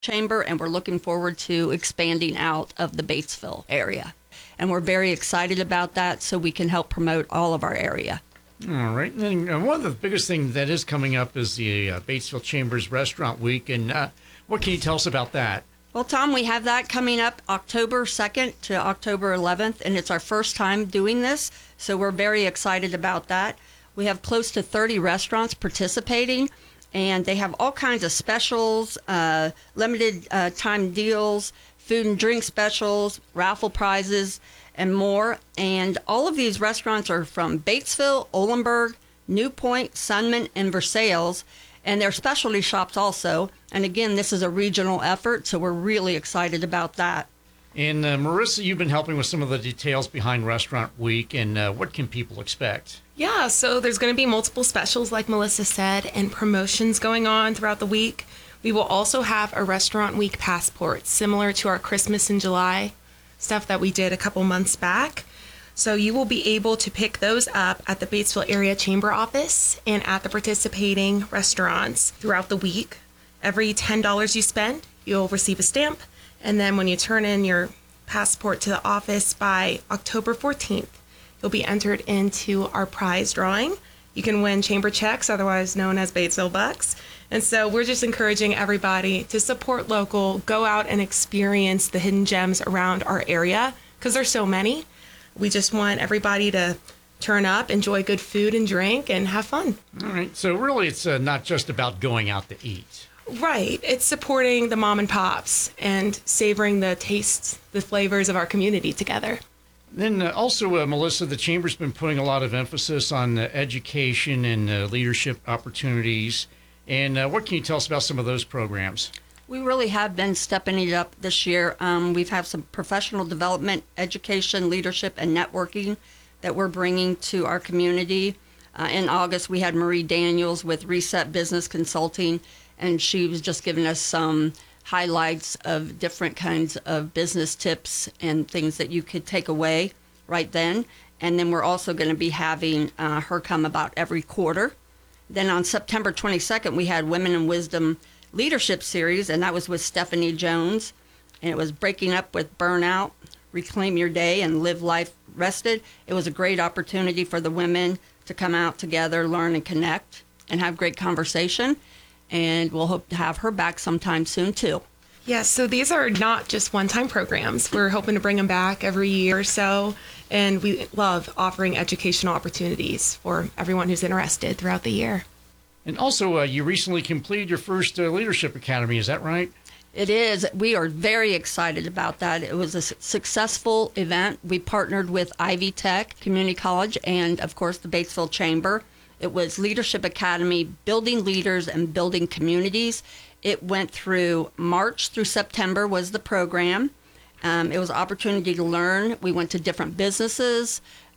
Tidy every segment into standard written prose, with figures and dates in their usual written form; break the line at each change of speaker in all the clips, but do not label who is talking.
Chamber, and we're looking forward to expanding out of the Batesville area. And we're very excited about that so we can help promote all of our area.
All right. And one of the biggest things that is coming up is the Batesville Chambers Restaurant Week. And what can you tell us about that?
Well, Tom, we have that coming up October 2nd to October 11th, and it's our first time doing this, so we're very excited about that. We have close to 30 restaurants participating, and they have all kinds of specials, limited time deals, food and drink specials, raffle prizes, and more. And all of these restaurants are from Batesville, Ohlenberg, New Point, Sunman, and Versailles, and they're specialty shops also. And again, this is a regional effort, so we're really excited about that.
And Marissa, you've been helping with some of the details behind Restaurant Week, and what can people expect?
Yeah, so there's going to be multiple specials, like Melissa said, and promotions going on throughout the week. We will also have a Restaurant Week passport, similar to our Christmas in July stuff that we did a couple months back. So you will be able to pick those up at the Batesville Area Chamber office and at the participating restaurants throughout the week. Every $10 you spend, you'll receive a stamp. And then when you turn in your passport to the office by October 14th, you'll be entered into our prize drawing. You can win chamber checks, otherwise known as Batesville Bucks. And so we're just encouraging everybody to support local, go out and experience the hidden gems around our area, because there's so many. We just want everybody to turn up, enjoy good food and drink, and have fun.
All right. So really, it's not just about going out to eat.
Right. It's supporting the mom and pops and savoring the tastes, the flavors of our community together.
Then also, Melissa, the Chamber's been putting a lot of emphasis on education and leadership opportunities. And what can you tell us about some of those programs?
We really have been stepping it up this year. We've had some professional development, education, leadership, and networking that we're bringing to our community. In August, we had Marie Daniels with Reset Business Consulting, and she was just giving us some highlights of different kinds of business tips and things that you could take away right then. And then we're also going to be having her come about every quarter. Then on September 22nd, we had Women in Wisdom Leadership Series, and that was with Stephanie Jones. And it was breaking up with burnout, reclaim your day, and live life rested. It was a great opportunity for the women to come out together, learn and connect, and have great conversation. And we'll hope to have her back sometime soon, too.
Yes, so these are not just one-time programs. We're hoping to bring them back every year or so, and we love offering educational opportunities for everyone who's interested throughout the year.
And also, you recently completed your first Leadership Academy, is that right?
It is. We are very excited about that. It was a successful event. We partnered with Ivy Tech Community College and, of course, the Batesville Chamber. It was Leadership Academy, Building Leaders and Building Communities. It went through March through September was the program. It was an opportunity to learn. We went to different businesses,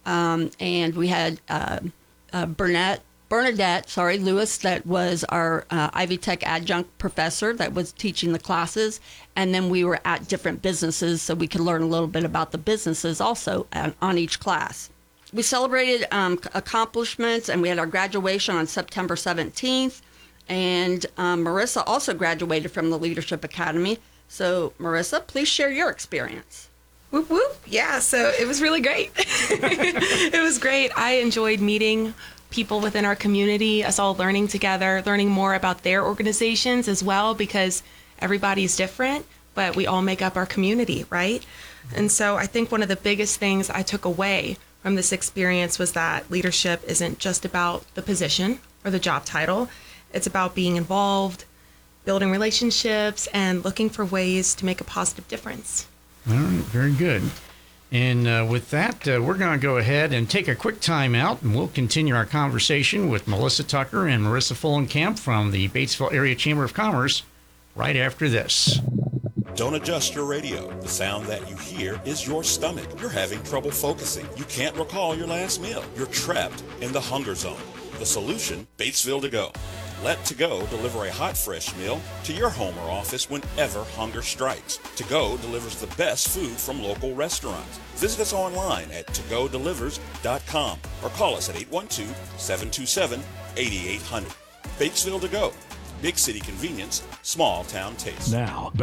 and we had Bernadette Lewis, that was our Ivy Tech adjunct professor that was teaching the classes. And then we were at different businesses so we could learn a little bit about the businesses also on each class. We celebrated accomplishments, and we had our graduation on September 17th. And Marissa also graduated from the Leadership Academy. So, Marissa, please share your experience.
Whoop, whoop. Yeah, so it was really great. It was great. I enjoyed meeting people within our community, us all learning together, learning more about their organizations as well, because everybody's different, but we all make up our community, right? And so I think one of the biggest things I took away from this experience was that leadership isn't just about the position or the job title. It's about being involved, building relationships, and looking for ways to make a positive difference.
All right, very good. And with that, we're going to go ahead and take a quick time out, and we'll continue our conversation with Melissa Tucker and Marissa Fullenkamp from the Batesville Area Chamber of Commerce right after this.
Don't adjust your radio. The sound that you hear is your stomach. You're having trouble focusing. You can't recall your last meal. You're trapped in the hunger zone. The solution, Batesville To Go. Let To Go deliver a hot, fresh meal to your home or office whenever hunger strikes. To Go delivers the best food from local restaurants. Visit us online at togodelivers.com or call us at 812-727-8800. Batesville To Go. Big city convenience, small town taste.
Now,